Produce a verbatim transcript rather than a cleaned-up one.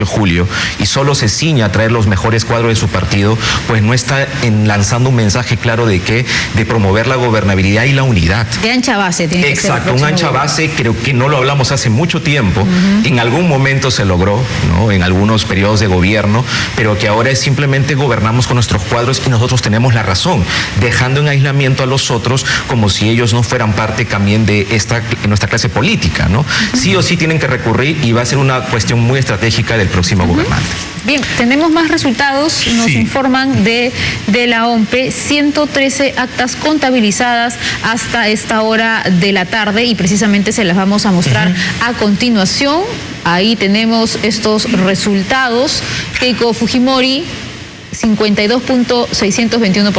Julio y solo se ciña a traer los mejores cuadros de su partido, pues no está en lanzando un mensaje claro de que de promover la gobernabilidad y la unidad. De ancha base tiene que ser. Exacto, un ancha base, creo que no lo hablamos hace mucho tiempo, uh-huh. En algún momento se logró, ¿no? En algunos periodos de gobierno, pero que ahora es simplemente gobernamos con nuestros cuadros y nosotros tenemos la razón, dejando en aislamiento a los otros como si ellos no fueran parte también de esta, nuestra clase política, ¿no? Uh-huh. Sí o sí tienen que recurrir y va a ser una cuestión muy estratégica del próximo uh-huh. gobernante. Bien, tenemos más resultados, nos sí. informan de, de la O M P E, ciento trece actas contabilizadas hasta esta hora de la tarde y precisamente se las vamos a mostrar uh-huh. a continuación. Ahí tenemos estos resultados. Keiko Fujimori, cincuenta y dos punto seiscientos veintiuno por ciento.